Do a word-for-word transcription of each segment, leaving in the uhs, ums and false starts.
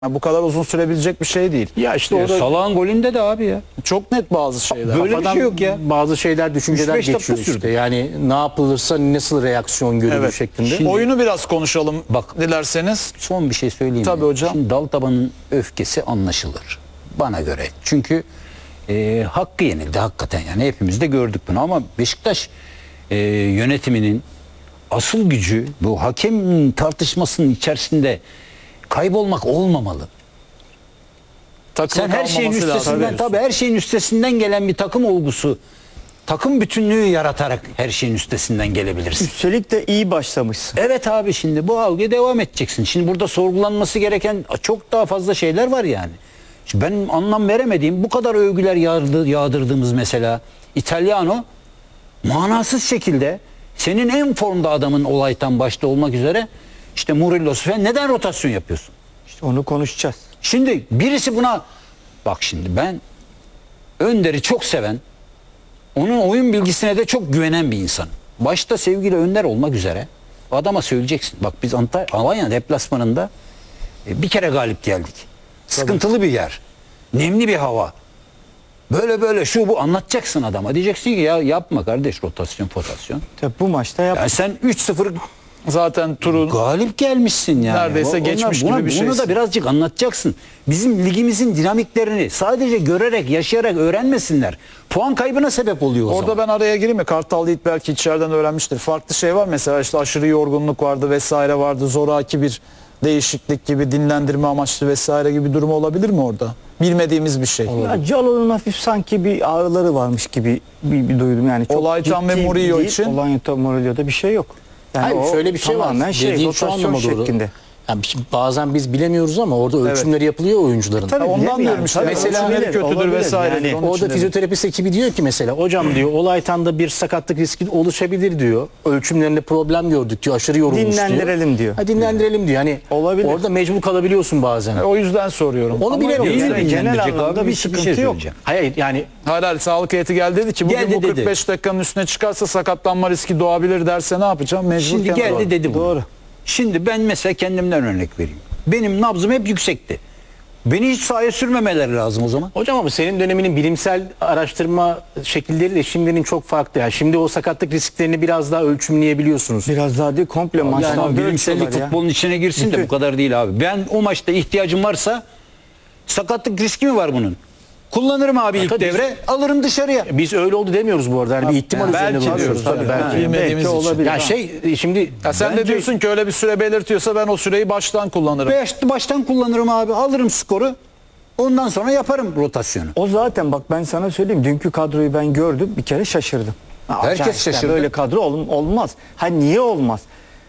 Bu kadar uzun sürebilecek bir şey değil. Ya işte Ya orada Salah'ın golünde de abi ya. Çok net bazı şeyler. Böyle bir kafadan şey yok ya. bazı şeyler, düşünceler üç beş dakika geçiyor işte. sürdü. Yani ne yapılırsa nasıl reaksiyon görülür Evet. şeklinde. Şimdi- Oyunu biraz konuşalım Bak. dilerseniz. Son bir şey söyleyeyim. Tabii mi? hocam. Şimdi Daltaban'ın öfkesi anlaşılır. Bana göre. Çünkü e, hakkı yenildi hakikaten, yani hepimiz de gördük bunu, ama Beşiktaş e, yönetiminin asıl gücü bu hakem tartışmasının içerisinde kaybolmak olmamalı. Takım Sen her şeyin kalmaması lazım üstesinden, diyorsun. tabii her şeyin üstesinden gelen bir takım olgusu, takım bütünlüğü yaratarak her şeyin üstesinden gelebilirsin. Üstelik de iyi başlamışsın. Evet abi, şimdi bu algıya devam edeceksin. Şimdi burada sorgulanması gereken çok daha fazla şeyler var yani. Şimdi ben anlam veremediğim, bu kadar övgüler yağdı, yağdırdığımız mesela İtalyano manasız şekilde senin en formda adamın olaytan başta olmak üzere işte Murillo'su falan, neden rotasyon yapıyorsun? İşte onu konuşacağız. Şimdi birisi buna bak, şimdi ben Önder'i çok seven, onun oyun bilgisine de çok güvenen bir insan. Başta sevgili Önder olmak üzere adama söyleyeceksin. Bak biz Antalya, Alanya deplasmanında e, bir kere galip geldik. Sıkıntılı bir yer. Nemli bir hava. Böyle böyle şu bu anlatacaksın adama. Diyeceksin ki ya yapma kardeş rotasyon potasyon. Tabii bu maçta yap. Yani sen üç sıfır Zaten turun galip gelmişsin yani. Neredeyse Onlar- geçmiş buna- gibi bir Bunu şeysin. da birazcık anlatacaksın. Bizim ligimizin dinamiklerini sadece görerek, yaşayarak öğrenmesinler. Puan kaybına sebep oluyor o orada zaman. ben araya gireyim mi? Kartal Yiğit belki içeriden öğrenmiştir. Farklı şey var mesela, işte aşırı yorgunluk vardı vesaire vardı. Zoraki bir değişiklik gibi, dinlendirme amaçlı vesaire gibi bir durum olabilir mi orada? Bilmediğimiz bir şey. Ya Calo'nun hafif sanki bir ağrıları varmış gibi bir, bir duydum yani. Çok Olaytan ve ciddi Murillo değil. için- Olaytan Murillo'da bir şey yok. Yani Hayır, o şöyle bir şey var. tamamen şey, Dediğin şu rotasyon anlama doğru. şeklinde. Yani bir- bazen biz bilemiyoruz ama orada ölçümleri yapılıyor oyuncuların. Tabii, Ha, ondan bilemiyorum. diyorum işte. Tabii, Mesela olabilir, kötüdür olabilir. vesaire. Yani Onun için Orada dedim. fizyoterapist ekibi diyor ki mesela hocam diyor Olaytan'da bir sakatlık riski oluşabilir diyor. Ölçümlerinde problem gördük diyor. Aşırı yorulmuş diyor. Dinlendirelim diyor. Ha, dinlendirelim diyor. Yani Olabilir. orada mecbur kalabiliyorsun bazen. O yüzden soruyorum. Onu Ama bilemiyoruz. yok, Yani yani genel Dinlendirecek anlamda abi, bir bir şey sıkıntı yok. söyleyeceğim. Hayır yani Hayır hayır, sağlık heyeti geldi dedi ki bugün Geldi bu dedi. kırk beş dakikanın üstüne çıkarsa sakatlanma riski doğabilir derse ne yapacağım? Mecbur Şimdi kenara geldi alalım. dedi bunu. Doğru. Şimdi ben mesela kendimden örnek vereyim. Benim nabzım hep yüksekti. Beni hiç sahaya sürmemeleri lazım o zaman. hocam ama senin döneminin bilimsel araştırma şekilleriyle şimdinin çok farklı. Yani şimdi o sakatlık risklerini biraz daha ölçümleyebiliyorsunuz. Biraz daha değil, komple maçlarda Yani bilimsellik ölçüyorlar ya. futbolun içine girsin de Bütün- bu kadar değil abi. Ben o maçta ihtiyacım varsa, sakatlık riski mi var bunun? Kullanırım abi ilk tabii. devre, alırım dışarıya. Biz öyle oldu demiyoruz bu arada. Yani bir ihtimal belki üzerinde diyoruz duruyoruz. tabii. Tabii, Ha, belki. bilmediğimiz belki için. olabilir. Ya Ha. şey şimdi Ya sen de Bence- diyorsun ki öyle bir süre belirtiyorsa ben o süreyi baştan kullanırım. Beş, baştan kullanırım abi, alırım skoru. Ondan sonra yaparım rotasyonu. O zaten bak ben sana söyleyeyim, dünkü kadroyu ben gördüm, bir kere şaşırdım. Ha, Herkes acayip ya, şaşırdı. Böyle kadro ol- olmaz. Ha niye olmaz?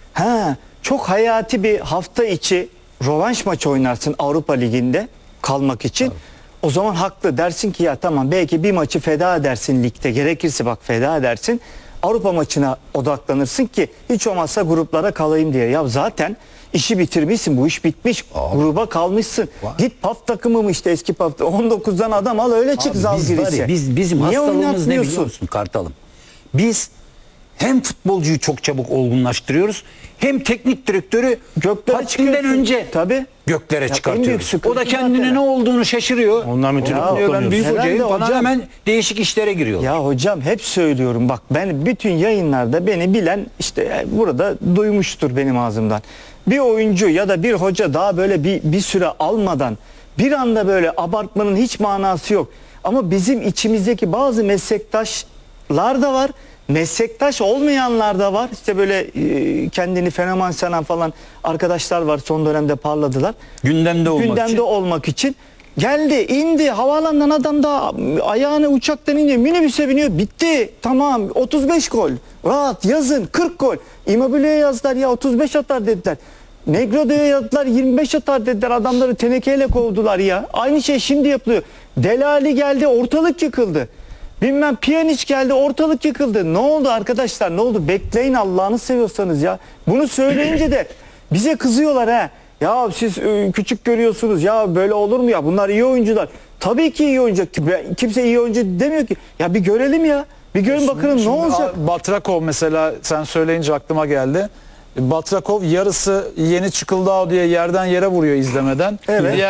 Ha çok hayati bir hafta içi rövanş maçı oynarsın Avrupa Ligi'nde kalmak için. O zaman haklı dersin ki ya tamam, belki bir maçı feda edersin ligde, gerekirse bak feda edersin. Avrupa maçına odaklanırsın ki hiç olmazsa gruplara kalayım diye. Ya zaten işi bitirmişsin, bu iş bitmiş. Gruba kalmışsın. Var. Git P A F takımı mı işte, eski P A F on dokuzdan adam al öyle çık Abi zal biz var girişe. ya, biz, bizim Niye hastalığımız ne oynatmıyorsun? biliyor musun Kartalım? Biz hem futbolcuyu çok çabuk olgunlaştırıyoruz, hem teknik direktörü Göklere haddinden çıkıyorsun. önce Tabii. göklere Ya en büyük çıkartıyoruz. sıkıntı O da kendine zaten. ne olduğunu şaşırıyor. Ondan müthiş Ya, ben kullanıyoruz. büyük Herhalde hocayım falan, hocam. hemen değişik işlere giriyor. Ya hocam hep söylüyorum bak, ben bütün yayınlarda beni bilen işte burada duymuştur benim ağzımdan. Bir oyuncu ya da bir hoca daha böyle bir, bir süre almadan bir anda böyle abartmanın hiç manası yok. Ama bizim içimizdeki bazı meslektaşlar da var. Meslektaş olmayanlar da var. İşte böyle e, kendini fenomen sanan falan arkadaşlar var, son dönemde parladılar. Gündemde olmak Gündemde için. olmak için. Geldi, indi, havaalanından adam da ayağını uçaktan iniyor, minibüse biniyor, bitti. Tamam, otuz beş gol. Rahat yazın, kırk gol. Immobile'ye yazdılar ya otuz beş atar dediler. Negro'ya yazdılar yirmi beş atar dediler. Adamları tenekeyle kovdular ya. Aynı şey şimdi yapılıyor. Delali geldi, ortalık yıkıldı. Bilmem Pjanic geldi, ortalık yıkıldı. Ne oldu arkadaşlar, ne oldu? Bekleyin Allah'ını seviyorsanız ya. Bunu söyleyince de bize kızıyorlar ha. Ya siz e, küçük görüyorsunuz ya, böyle olur mu ya, bunlar iyi oyuncular. Tabii ki iyi oyuncu. Kimse iyi oyuncu demiyor ki. Ya bir görelim ya. Bir görün bakalım ne Şimdi olacak. A- Batrakov mesela sen söyleyince aklıma geldi. Batrakov yarısı yeni Çıkıldağ diye yerden yere vuruyor izlemeden. Evet. Diğer